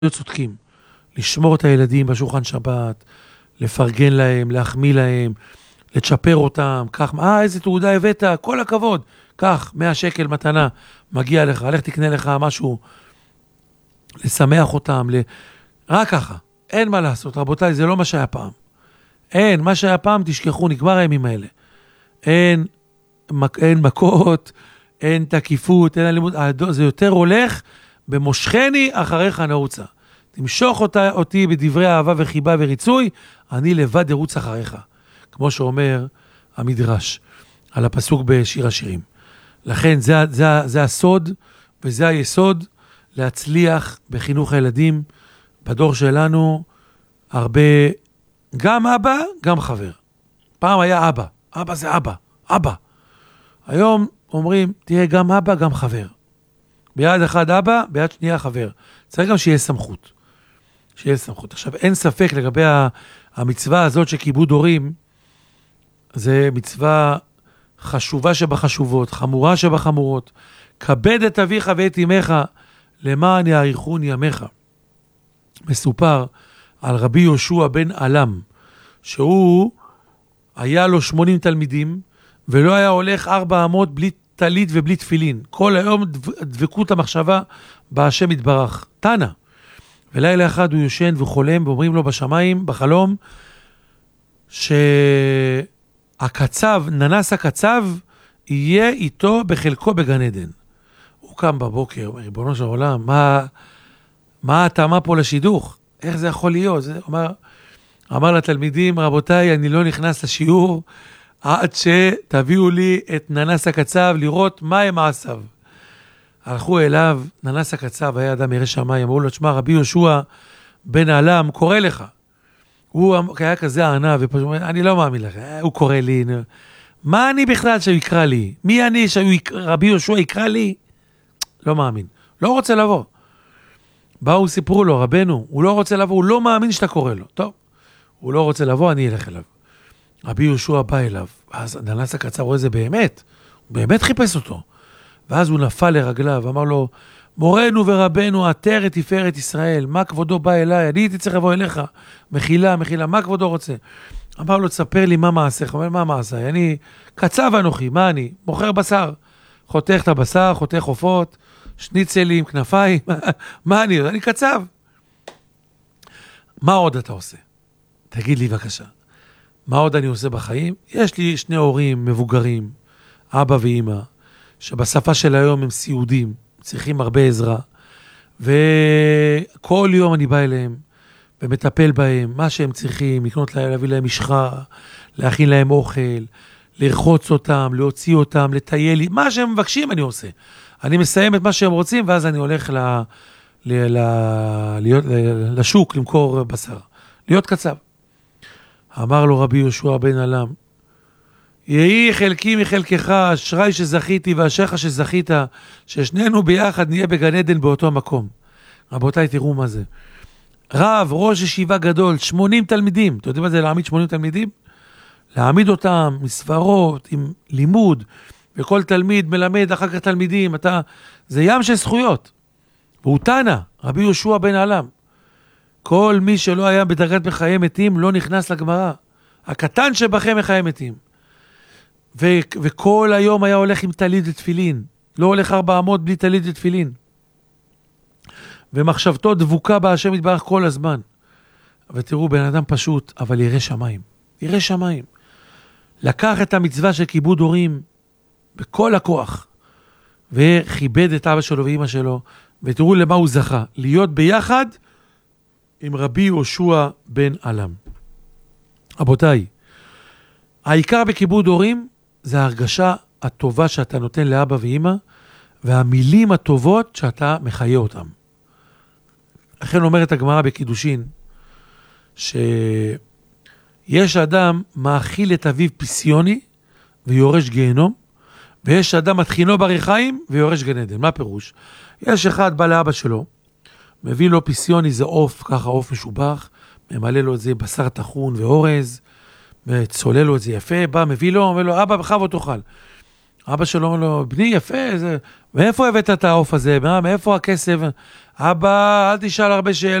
צודקים. לשמור את הילדים בשולחן שבת, לפרגן להם, להחמיא להם, לצ'פר אותם, כך, איזה תעודה הבאת, כל הכבוד, כך, 100 שקל מתנה, מגיע לך, לך תקנה לך משהו, לשמח אותם, רק ככה, אין מה לעשות, רבותיי, זה לא מה שהיה פעם. אין, מה שהיה פעם, תשכחו, נגמר הימים האלה. אין מכות, אין תקיפות, אין אלימות, זה יותר הולך במושכני אחריך נעוצה. תמשוך אותי בדברי אהבה וחיבה וריצוי, אני לבד ארוץ אחריך. כמו שאומר המדרש, על הפסוק בשיר השירים. לכן זה הסוד וזה היסוד להצליח בחינוך הילדים. בדור שלנו הרבה, גם אבא, גם חבר. פעם היה אבא, אבא זה אבא, אבא. היום אומרים, תהיה גם אבא, גם חבר. ביד אחד אבא, ביד שנייה חבר. צריך גם שיהיה סמכות. שיהיה סמכות. עכשיו, אין ספק לגבי המצווה הזאת שכיבוד הורים, זה מצווה חשובה שבחשובות, חמורה שבחמורות. כבד את אביך ואת אמך, למען יאריכון ימיך. מסופר על רבי יהושע בן אלם, שהוא היה לו 80 תלמידים, ולא היה הולך 400 בלי טלית ובלי תפילין. כל היום דבקות המחשבה בהשם יתברך. תנא. ולילה אחד הוא יושן וחולם, ואומרים לו בשמיים, בחלום, שהקצב, ננס הקצב, יהיה איתו בחלקו בגן עדן. הוא קם בבוקר, ריבונו של עולם, מה התאמה פה לשידוך? איך זה יכול להיות? זה אמר לתלמידים, רבותיי, אני לא נכנס לשיעור, עד שתביאו לי את ננס הקצב, לראות מה הם מעשיו. הלכו אליו, ננס הקצב, היה אדם ירא שמיים, אמרו לו, תשמע, רבי יהושע בן אלם, קורא לך. הוא היה כזה ענה, ופשוט אומר, אני לא מאמין לך, הוא קורא לי. מה אני בכלל שהוא יקרא לי? מי אני שרבי יהושע יקרא לי? לא מאמין. לא רוצה לבוא. באו, סיפרו לו, רבנו, הוא לא רוצה לבוא, הוא לא מאמין שאתה קורא לו. טוב, הוא לא רוצה לבוא, אני אלך אליו. רבי יהושע בא אליו, אז ננס הקצר רואה זה באמת, הוא באמת חיפש אותו. ואז הוא נפל לרגליו, אמר לו, מורנו ורבנו, עטר את תפארת ישראל, מה כבודו בא אליי? אני הייתי צריך לבוא אליך, מחילה, מה כבודו רוצה? אמר לו, תספר לי מה מעשיך, אומר, מה מעשיי? אני קצב אנוכי, מה אני? מוכר בשר, חותך את הבשר, חותך עופות, שניצלים, כנפיים, מה אני? אני קצב. מה עוד אתה עושה? תגיד לי בבקשה. מה עוד אני עושה בחיים? יש לי 2 הורים מבוגרים, אבא ואמא, שבשפה של היום הם סיעודים, צריכים הרבה עזרה, וכל יום אני בא אליהם, ומטפל בהם, מה שהם צריכים, לקנות להם, להביא להם משחה, להכין להם אוכל, לרחוץ אותם, להוציא אותם, לטייל, מה שהם מבקשים אני עושה. אני מסיים את מה שהם רוצים, ואז אני הולך לשוק למכור בשר, להיות קצב. אמר לו רבי יהושע בן אלם, יהי חלקי מחלקך, אשרי שזכיתי ואשריך שזכית, ששנינו ביחד נהיה בגן עדן באותו מקום. רבותיי, תראו מה זה. רב, ראש ישיבה גדול, 80 תלמידים. אתם יודעים מה זה להעמיד 80 תלמידים? להעמיד אותם מספרות, עם לימוד, וכל תלמיד מלמד אחר כך תלמידים. זה ים של זכויות. והוא תנא, רבי יהושע בן אלם. כל מי שלא היה בדרגת מחיי מתים לא נכנס לגמרא. הקטן שבכם מחיי מתים. וכל היום היה הולך עם טלית ותפילין. לא הולך 400 בלי טלית ותפילין. ומחשבתו דבוקה בהשם יתברך כל הזמן. ותראו, בן אדם פשוט, אבל ירא שמיים. ירא שמיים. לקח את המצווה של כיבוד הורים בכל הכוח. וכיבד את אבא שלו ואמא שלו. ותראו למה הוא זכה. להיות ביחד עם רבי יהושע בן אלם. רבותיי, העיקר בכיבוד הורים זה ההרגשה הטובה שאתה נותן לאבא ואמא, והמילים הטובות שאתה מחיה אותם. לכן אומרת הגמרא בקידושין, שיש אדם מאכיל את אביו פסיוני ויורש גיהנום, ויש אדם מתחינו בריחיים ויורש גן עדן. מה פירוש? יש אחד בא לאבא שלו, מביא לו פסיוני, זה עוף, ככה עוף משובח, ממלא לו את זה בשר טחון ואורז, וצולל לו את זה יפה, בא, מביא לו, אומר לו, אבא, בכבוד תאכל. אבא שלו אומר לו, בני יפה, מאיפה הבאת את העוף הזה? מאיפה הכסף? אבא, אל תשאל הרבה שאלות.